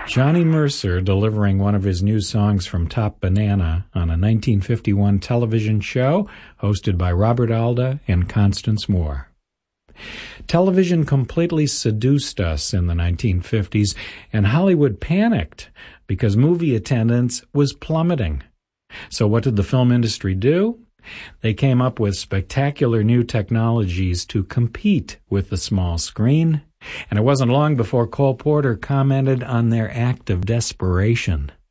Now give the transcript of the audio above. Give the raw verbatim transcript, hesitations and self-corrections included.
Johnny Mercer delivering one of his new songs from Top Banana on a nineteen fifty-one television show hosted by Robert Alda and Constance Moore. Television completely seduced us in the nineteen fifties, and Hollywood panicked because movie attendance was plummeting. So what did the film industry do? They came up with spectacular new technologies to compete with the small screen, and it wasn't long before Cole Porter commented on their act of desperation.